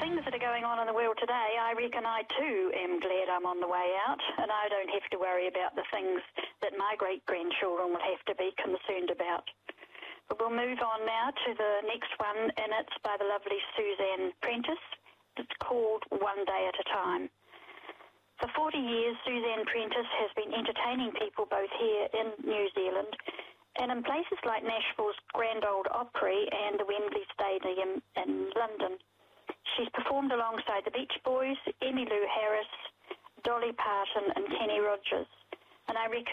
things that are going on in the world today, I reckon I too am glad I'm on the way out, and I don't have to worry about the things that my great-grandchildren will have to be concerned about. But we'll move on now to the next one, and it's by the lovely Suzanne Prentice. It's called One Day at a Time. For 40 years, Suzanne Prentice has been entertaining people both here in New Zealand and in places like Nashville's Grand Ole Opry and the Wembley Stadium in London. She's performed alongside the Beach Boys, Emmylou Harris, Dolly Parton and Kenny Rogers. And I reckon